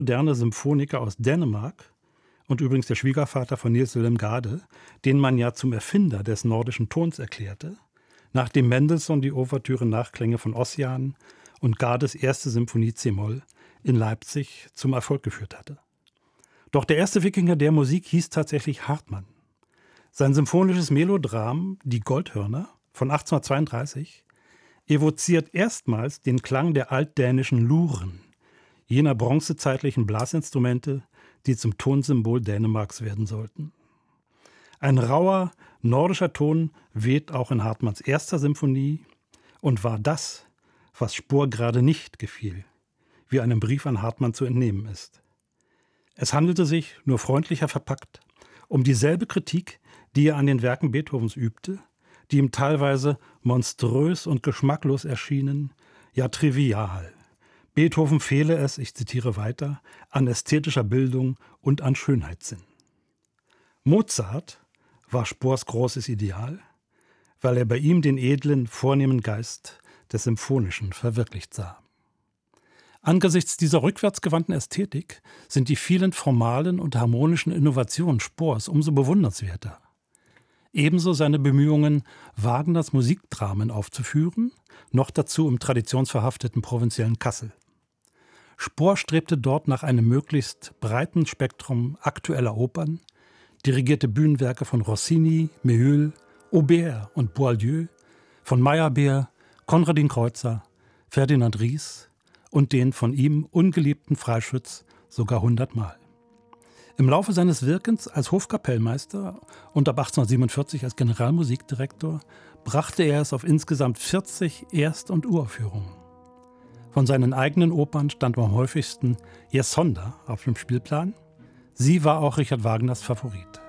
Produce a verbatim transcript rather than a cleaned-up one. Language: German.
moderne Symphoniker aus Dänemark und übrigens der Schwiegervater von Niels Wilhelm Gade, den man ja zum Erfinder des nordischen Tons erklärte, nachdem Mendelssohn die Ouvertüre Nachklänge von Ossian und Gades erste Symphonie c-Moll in Leipzig zum Erfolg geführt hatte. Doch der erste Wikinger der Musik hieß tatsächlich Hartmann. Sein symphonisches Melodram Die Goldhörner von achtzehnhundertzweiunddreißig evoziert erstmals den Klang der altdänischen Luren, jener bronzezeitlichen Blasinstrumente, die zum Tonsymbol Dänemarks werden sollten. Ein rauer, nordischer Ton weht auch in Hartmanns erster Symphonie und war das, was Spohr gerade nicht gefiel, wie einem Brief an Hartmann zu entnehmen ist. Es handelte sich, nur freundlicher verpackt, um dieselbe Kritik, die er an den Werken Beethovens übte, die ihm teilweise monströs und geschmacklos erschienen, ja trivial. Beethoven fehle es, ich zitiere weiter, an ästhetischer Bildung und an Schönheitssinn. Mozart war Spohrs großes Ideal, weil er bei ihm den edlen, vornehmen Geist des Symphonischen verwirklicht sah. Angesichts dieser rückwärtsgewandten Ästhetik sind die vielen formalen und harmonischen Innovationen Spohrs umso bewundernswerter. Ebenso seine Bemühungen, Wagners Musikdramen aufzuführen, noch dazu im traditionsverhafteten provinziellen Kassel. Spohr strebte dort nach einem möglichst breiten Spektrum aktueller Opern, dirigierte Bühnenwerke von Rossini, Méhul, Auber und Boieldieu, von Meyerbeer, Konradin Kreutzer, Ferdinand Ries und den von ihm ungeliebten Freischütz sogar hundertmal. Im Laufe seines Wirkens als Hofkapellmeister und ab achtzehnhundertsiebenundvierzig als Generalmusikdirektor brachte er es auf insgesamt vierzig Erst- und Uraufführungen. Von seinen eigenen Opern stand am häufigsten Jesonder auf dem Spielplan. Sie war auch Richard Wagners Favorit.